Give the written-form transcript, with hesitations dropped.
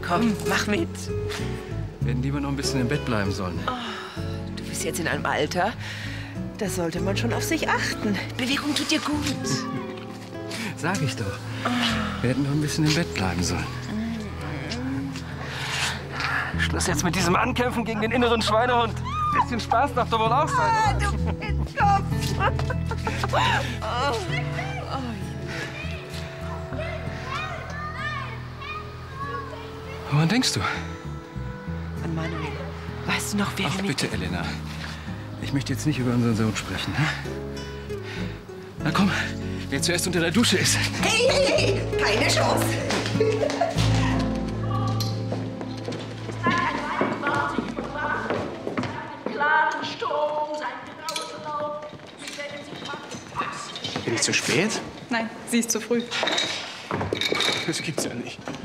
Komm, mach mit. Wir hätten lieber noch ein bisschen im Bett bleiben sollen. Oh, du bist jetzt in einem Alter, da sollte man schon auf sich achten. Bewegung tut dir gut. Sag ich doch. Wir hätten noch ein bisschen im Bett bleiben sollen. Schluss jetzt mit diesem Ankämpfen gegen den inneren Schweinehund. Ein bisschen Spaß darf doch wohl auch sein, oder? Du Kopf. Woran denkst du? An Manuel. Weißt du noch, wer Ach, wir mit... bitte, Elena. Ich möchte jetzt nicht über unseren Sohn sprechen. Ne? Na komm, wer zuerst unter der Dusche ist. Hey, hey, hey! Keine Chance! Bin ich zu spät? Nein, sie ist zu früh. Das gibt's ja nicht.